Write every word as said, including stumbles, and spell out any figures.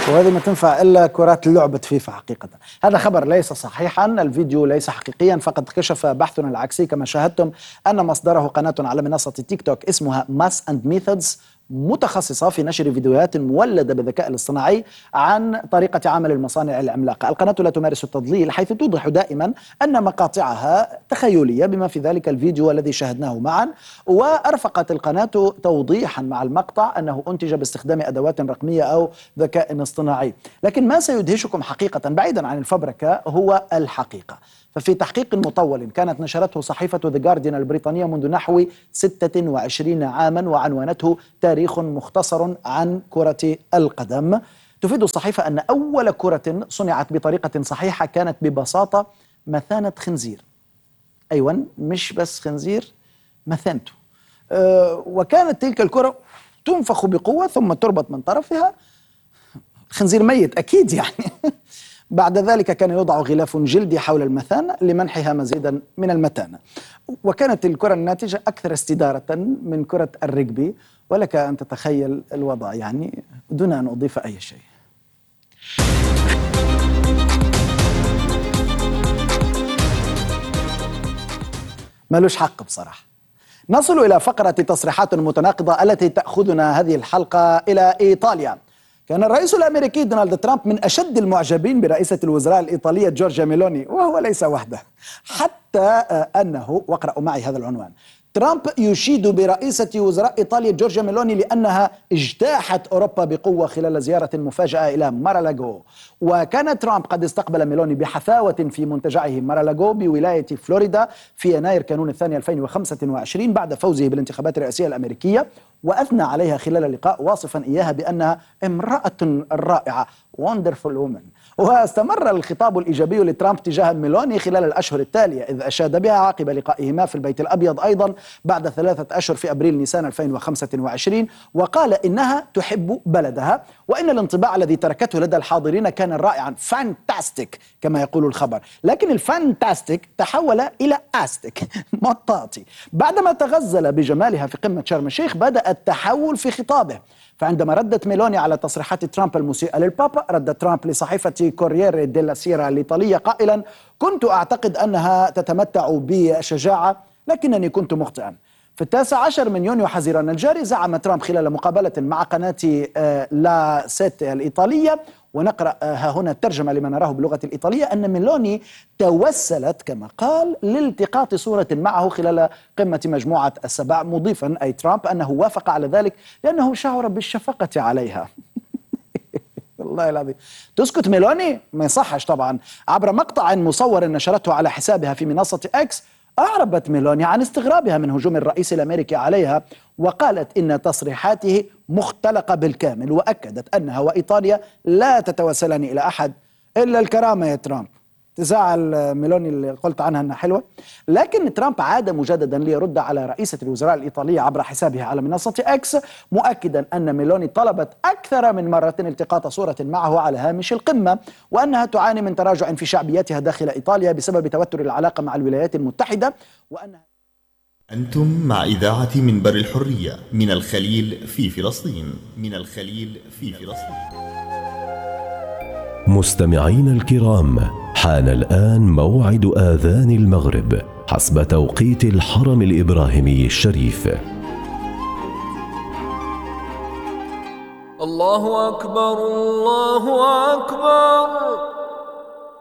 وهذه ما تنفع إلا كرات لعبة فيفا حقيقة. هذا خبر ليس صحيحا، الفيديو ليس حقيقيا، فقد كشف بحثنا العكسي كما شاهدتم أن مصدره قناة على منصة تيك توك اسمها ماس أند ميثودز، متخصصة في نشر فيديوهات مولدة بالذكاء الاصطناعي عن طريقة عمل المصانع العملاقة. القناة لا تمارس التضليل، حيث توضح دائما أن مقاطعها تخيلية بما في ذلك الفيديو الذي شاهدناه معا. وأرفقت القناة توضيحا مع المقطع أنه أنتج باستخدام أدوات رقمية أو ذكاء اصطناعي. لكن ما سيدهشكم حقيقة بعيدا عن الفبركة هو الحقيقة. ففي تحقيق مطول كانت نشرته صحيفة ذا جارديان البريطانية منذ نحو ستة وعشرين عاما وعنوانته تاريخ مختصر عن كرة القدم، تفيد الصحيفة أن أول كرة صنعت بطريقة صحيحة كانت ببساطة مثانة خنزير. أيوة، مش بس خنزير، مثانته. أه وكانت تلك الكرة تنفخ بقوة ثم تربط من طرفها، خنزير ميت أكيد يعني. بعد ذلك كان يوضع غلاف جلدي حول المثانة لمنحها مزيدا من المتانة، وكانت الكرة الناتجة أكثر استدارة من كرة الرجبي، ولك أن تتخيل الوضع يعني دون أن أضيف أي شيء. مالوش حق بصراحة. نصل إلى فقرة تصريحات متناقضة التي تأخذنا هذه الحلقة إلى إيطاليا. كان الرئيس الأمريكي دونالد ترامب من أشد المعجبين برئيسة الوزراء الإيطالية جورجيا ميلوني، وهو ليس وحده، حتى أنه، واقرأوا معي هذا العنوان: ترامب يشيد برئيسة وزراء إيطاليا جورجيا ميلوني لأنها اجتاحت أوروبا بقوة خلال زيارة مفاجئة إلى مارالاغو. وكان ترامب قد استقبل ميلوني بحفاوة في منتجعه مارالاغو بولاية فلوريدا في يناير كانون الثاني ألفين وخمسة وعشرين بعد فوزه بالانتخابات الرئاسية الأمريكية، وأثنى عليها خلال اللقاء واصفا إياها بأنها امرأة رائعة wonderful woman. واستمر الخطاب الإيجابي لترامب تجاه ميلوني خلال الأشهر التالية، إذ أشاد بها عقب لقائهما في البيت الأبيض أيضا بعد ثلاثة أشهر في أبريل نيسان ألفين وخمسة وعشرين، وقال إنها تحب بلدها وإن الانطباع الذي تركته لدى الحاضرين كان رائعا، فانتاستيك كما يقول الخبر. لكن الفانتاستيك تحول إلى آستيك مطاطي. بعدما تغزل بجمالها في قمة شرم الشيخ بدأ التحول في خطابه، فعندما ردت ميلوني على تصريحات ترامب المسيئة للبابا، رد ترامب لصحيفة كوريير ديلا سيرا الإيطالية قائلا: كنت أعتقد أنها تتمتع بشجاعة لكنني كنت مخطئا. في التاسع عشر من يونيو حزيران الجاري زعم ترامب خلال مقابلة مع قناة لا سيت الإيطالية، ونقرأ ها هنا الترجمة لما نراه باللغة الإيطالية، أن ميلوني توسلت كما قال لالتقاط صورة معه خلال قمة مجموعة السبع، مضيفا أي ترامب أنه وافق على ذلك لأنه شعر بالشفقة عليها. والله العظيم تسكت ميلوني؟ ما يصحش طبعا. عبر مقطع مصور نشرته على حسابها في منصة اكس، أعربت ميلوني عن استغرابها من هجوم الرئيس الأمريكي عليها، وقالت إن تصريحاته مختلقة بالكامل، وأكدت أنها وإيطاليا لا تتوسلان إلى أحد إلا الكرامة. يا ترامب تزعل ميلوني اللي قلت عنها أنها حلوة. لكن ترامب عاد مجددا ليرد على رئيسة الوزراء الإيطالية عبر حسابها على منصة اكس، مؤكدا أن ميلوني طلبت أكثر من مرة التقاط صورة معه على هامش القمة، وأنها تعاني من تراجع في شعبيتها داخل إيطاليا بسبب توتر العلاقة مع الولايات المتحدة. وأنها أنتم مع إذاعة منبر الحرية من الخليل في فلسطين، من الخليل في فلسطين. مستمعين الكرام، حان الآن موعد آذان المغرب حسب توقيت الحرم الإبراهيمي الشريف. الله أكبر، الله أكبر.